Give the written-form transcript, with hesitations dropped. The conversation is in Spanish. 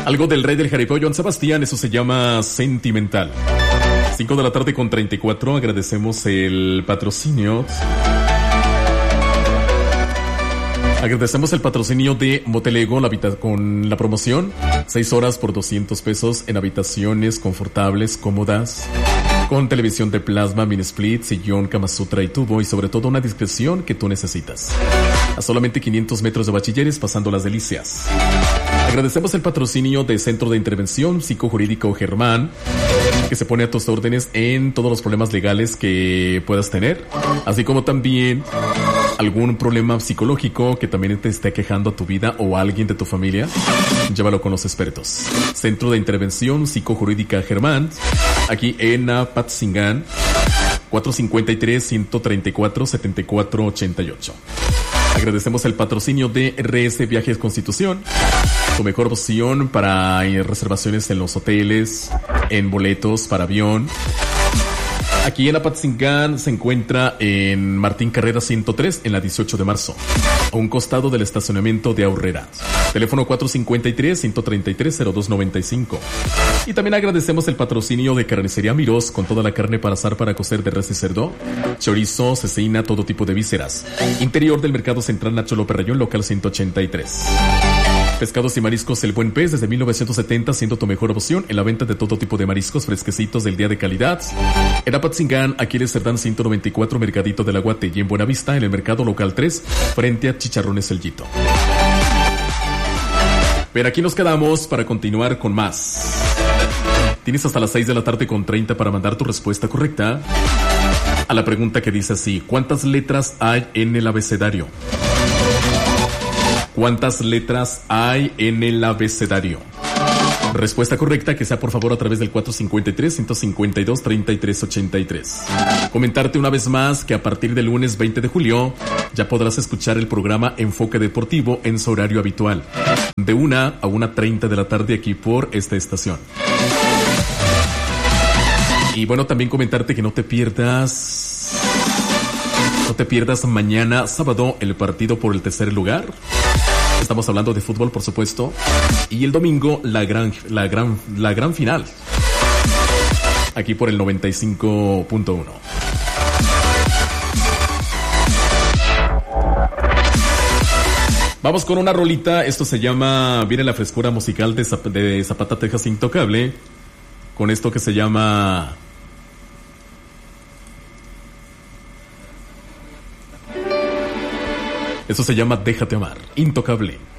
Algo del rey del jaripeo, Joan Sebastián, eso se llama Sentimental. 5 de la tarde con 34, agradecemos el patrocinio. Agradecemos el patrocinio de Motel Ego con la promoción 6 horas por 200 pesos en habitaciones confortables, cómodas, con televisión de plasma, mini split, sillón, Kama Sutra y tubo, y sobre todo una discreción que tú necesitas. A solamente 500 metros de Bachilleres, pasando las delicias. Agradecemos el patrocinio de Centro de Intervención Psicojurídico Germán, que se pone a tus órdenes en todos los problemas legales que puedas tener, así como también algún problema psicológico que también te esté quejando a tu vida o a alguien de tu familia. Llévalo con los expertos. Centro de Intervención Psicojurídica Germán, aquí en Apatzingán, 453-134-7488. Agradecemos el patrocinio de RS Viajes Constitución, tu mejor opción para reservaciones en los hoteles, en boletos para avión. Aquí en Apatzingán se encuentra en Martín Carrera 103, en la 18 de marzo, a un costado del estacionamiento de Aurrera. Teléfono 453-133-0295. Y también agradecemos el patrocinio de Carnicería Mirós, con toda la carne para asar, para cocer de res y cerdo, chorizo, cecina, todo tipo de vísceras. Interior del Mercado Central Nacho López Rayón, local 183. Pescados y mariscos El Buen Pez, desde 1970, siendo tu mejor opción en la venta de todo tipo de mariscos fresquecitos del día de calidad. En Apatzingán, Aquiles Cerdán 194, Mercadito del Aguate, y en Buenavista, en el Mercado Local 3, frente a Chicharrones El Yito. Pero aquí nos quedamos para continuar con más. Tienes hasta las 6 de la tarde con 30 para mandar tu respuesta correcta a la pregunta que dice así: ¿cuántas letras hay en el abecedario? ¿Cuántas letras hay en el abecedario? Respuesta correcta, que sea por favor a través del 453-152-3383. Comentarte una vez más que a partir del lunes 20 de julio ya podrás escuchar el programa Enfoque Deportivo en su horario habitual, de 1 a 1:30 de la tarde aquí por esta estación. Y bueno, también comentarte que no te pierdas mañana sábado el partido por el tercer lugar. Estamos hablando de fútbol, por supuesto. Y el domingo, la gran final. Aquí por el 95.1. Vamos con una rolita. Esto se llama... Viene la frescura musical de Zapata, Texas Intocable. Con esto que se llama... Eso se llama Déjate Amar, Intocable.